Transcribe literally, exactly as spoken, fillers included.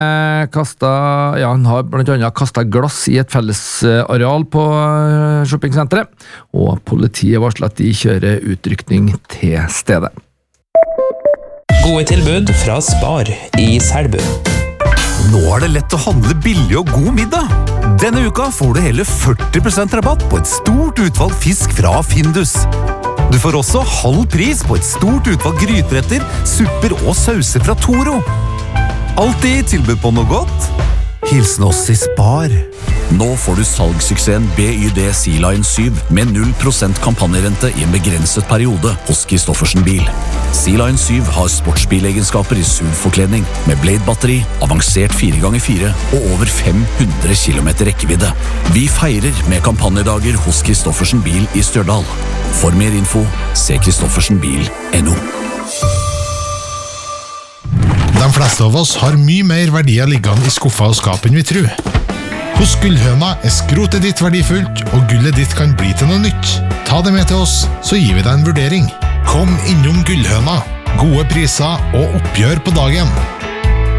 kastet, ja, han har blant annet kastet glass i et fellesareal på shoppingsenteret, og politiet varsler at de kjører utrykning til stedet. Gode tilbud fra Spar i Selbu. Nå er det lett å handle billig og god middag. Denne uka får du hele førti prosent rabatt på et stort utvalg fisk fra Findus. Du får også halv pris på et stort utvalg gryteretter, supper og sauser fra Toro. Alltid tilbud på noe godt. Hilsen oss i Spar. Nå får du salgssuksessen B Y D Sea Lion syv med null prosent kampanjerente i en begrenset periode hos Kristoffersen Bil. Sea Lion syv har sportsbilegenskaper i S U V-forkledning med Blade-batteri, avansert fire ganger fire og over fem hundre kilometer rekkevidde. Vi feirer med kampanjedager hos Kristoffersen Bil i Stjørdal. For mer info, se kristoffersen bil punktum no. De fleste av oss har mye mer verdier liggende i skuffa og skap enn vi tror. Hos Gullhøna er skrotet ditt verdifullt, og gullet ditt kan bli til noe nytt. Ta det med til oss, så gir vi deg en vurdering. Kom innom Gullhøna. Gode priser og oppgjør på dagen.